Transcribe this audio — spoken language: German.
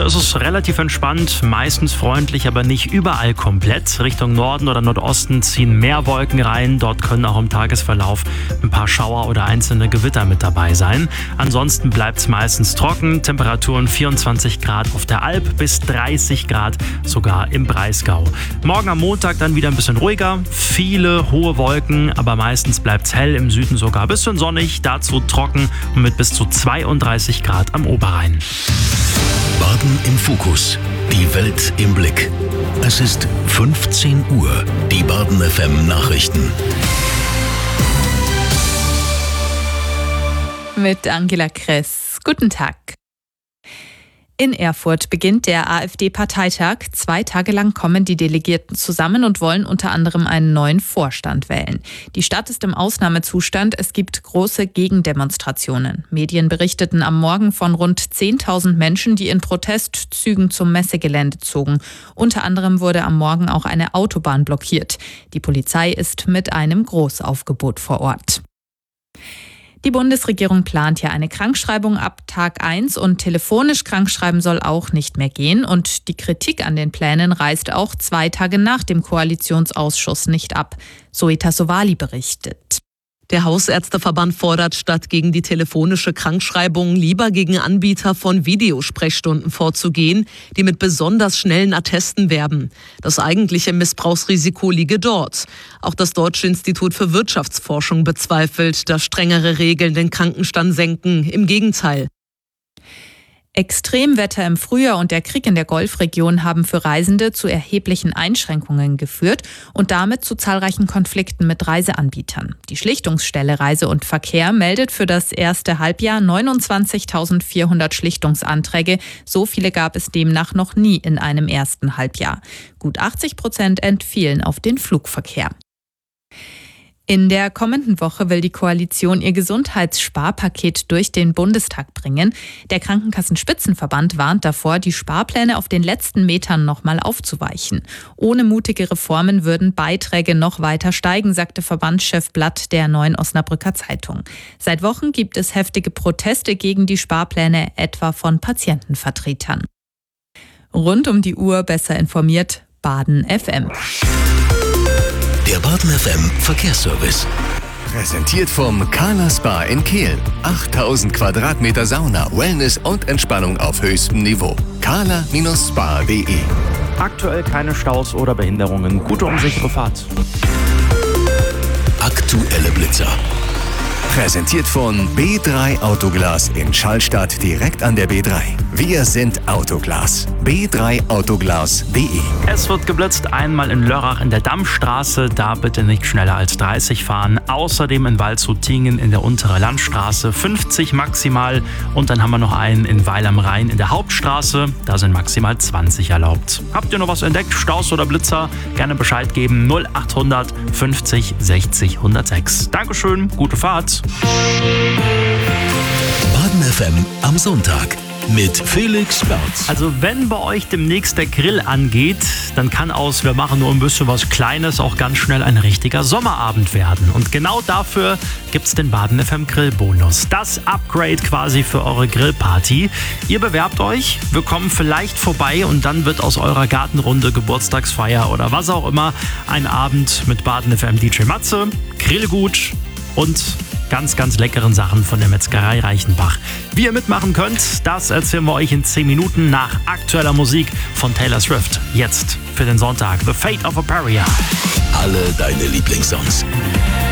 ist es relativ entspannt, meistens freundlich, aber nicht überall komplett. Richtung Norden oder Nordosten ziehen mehr Wolken rein. Dort können auch im Tagesverlauf ein paar Schauer oder einzelne Gewitter mit dabei sein. Ansonsten bleibt es meistens trocken. Temperaturen 24 Grad auf der Alp bis 30 Grad sogar im Breisgau. Morgen am Montag dann wieder ein bisschen ruhiger. Viele hohe Wolken, aber meistens bleibt es hell. Im Süden sogar ein bisschen sonnig, dazu trocken und mit bis zu 32 Grad am Oberrhein. Baden im Fokus. Die Welt im Blick. Es ist 15 Uhr. Die Baden FM Nachrichten. Mit Angela Kress. Guten Tag. In Erfurt beginnt der AfD-Parteitag. 2 Tage lang kommen die Delegierten zusammen und wollen unter anderem einen neuen Vorstand wählen. Die Stadt ist im Ausnahmezustand. Es gibt große Gegendemonstrationen. Medien berichteten am Morgen von rund 10.000 Menschen, die in Protestzügen zum Messegelände zogen. Unter anderem wurde am Morgen auch eine Autobahn blockiert. Die Polizei ist mit einem Großaufgebot vor Ort. Die Bundesregierung plant ja eine Krankschreibung ab Tag 1 und telefonisch krankschreiben soll auch nicht mehr gehen. Und die Kritik an den Plänen reißt auch 2 Tage nach dem Koalitionsausschuss nicht ab. Zoe Tassovali berichtet. Der Hausärzteverband fordert, statt gegen die telefonische Krankschreibung lieber gegen Anbieter von Videosprechstunden vorzugehen, die mit besonders schnellen Attesten werben. Das eigentliche Missbrauchsrisiko liege dort. Auch das Deutsche Institut für Wirtschaftsforschung bezweifelt, dass strengere Regeln den Krankenstand senken. Im Gegenteil. Extremwetter im Frühjahr und der Krieg in der Golfregion haben für Reisende zu erheblichen Einschränkungen geführt und damit zu zahlreichen Konflikten mit Reiseanbietern. Die Schlichtungsstelle Reise und Verkehr meldet für das erste Halbjahr 29.400 Schlichtungsanträge. So viele gab es demnach noch nie in einem ersten Halbjahr. Gut 80% entfielen auf den Flugverkehr. In der kommenden Woche will die Koalition ihr Gesundheitssparpaket durch den Bundestag bringen. Der Krankenkassenspitzenverband warnt davor, die Sparpläne auf den letzten Metern nochmal aufzuweichen. Ohne mutige Reformen würden Beiträge noch weiter steigen, sagte Verbandschef Blatt der Neuen Osnabrücker Zeitung. Seit Wochen gibt es heftige Proteste gegen die Sparpläne, etwa von Patientenvertretern. Rund um die Uhr besser informiert, Baden FM. Der Baden FM Verkehrsservice. Präsentiert vom Carla Spa in Kehl. 8000 Quadratmeter Sauna, Wellness und Entspannung auf höchstem Niveau. carla-spa.de. Aktuell keine Staus oder Behinderungen. Gute und sichere Fahrt. Aktuelle Blitzer. Präsentiert von B3 Autoglas in Schallstadt direkt an der B3. Wir sind Autoglas. b3autoglas.de. Es wird geblitzt, einmal in Lörrach in der Dammstraße, da bitte nicht schneller als 30 fahren. Außerdem in Waldshut-Tiengen in der Untere Landstraße 50 maximal. Und dann haben wir noch einen in Weil am Rhein in der Hauptstraße, da sind maximal 20 erlaubt. Habt ihr noch was entdeckt, Staus oder Blitzer? Gerne Bescheid geben, 0800 50 60 106. Dankeschön, gute Fahrt. Baden FM am Sonntag mit Felix Berz. Also wenn bei euch demnächst der Grill angeht, dann kann aus wir machen nur ein bisschen was Kleines auch ganz schnell ein richtiger Sommerabend werden. Und genau dafür gibt's den Baden FM Grillbonus. Das Upgrade quasi für eure Grillparty. Ihr bewerbt euch, wir kommen vielleicht vorbei und dann wird aus eurer Gartenrunde, Geburtstagsfeier oder was auch immer ein Abend mit Baden FM DJ Matze, Grillgut und ganz, ganz leckeren Sachen von der Metzgerei Reichenbach. Wie ihr mitmachen könnt, das erzählen wir euch in 10 Minuten nach aktueller Musik von Taylor Swift. Jetzt für den Sonntag The Fate of a Pariah. Alle deine Lieblingssongs.